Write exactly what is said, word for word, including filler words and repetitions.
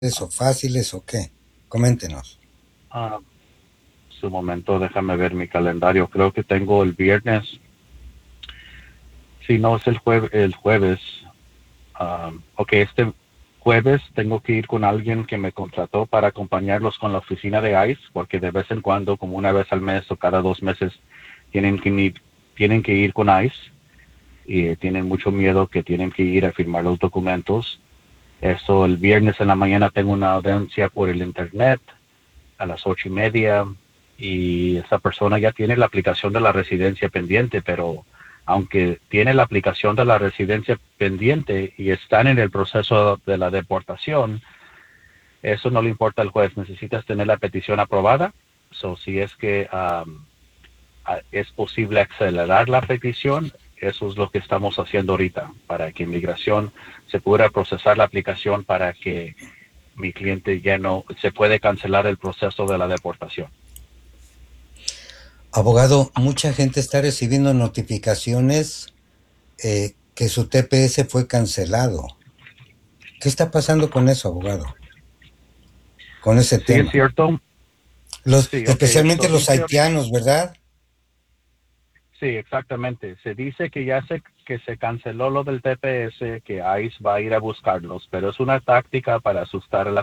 o fáciles o qué? Coméntenos. Ah, su momento, déjame ver mi calendario. Creo que tengo el viernes. Si no es el, jue el jueves. Um, ok, este jueves tengo que ir con alguien que me contrató para acompañarlos con la oficina de ICE, porque de vez en cuando, como una vez al mes o cada dos meses, tienen que ir, tienen que ir con ICE y tienen mucho miedo que tienen que ir a firmar los documentos. Eso, el viernes en la mañana tengo una audiencia por el internet a las ocho y media y esa persona ya tiene la aplicación de la residencia pendiente, pero aunque tiene la aplicación de la residencia pendiente y están en el proceso de la deportación, eso no le importa al juez. Necesitas tener la petición aprobada. So, si es que um, es posible acelerar la petición, eso es lo que estamos haciendo ahorita, para que inmigración se pueda procesar la aplicación para que mi cliente ya no se puede cancelar el proceso de la deportación. Abogado, mucha gente está recibiendo notificaciones eh, que su T P S fue cancelado. ¿Qué está pasando con eso, abogado? Con ese Sí, es tema. cierto. Los, Sí, ok, especialmente so los dice, haitianos, ¿verdad? sí, exactamente. Se dice que ya se, que se canceló lo del T P S, que ICE va a ir a buscarlos, pero es una táctica para asustar a la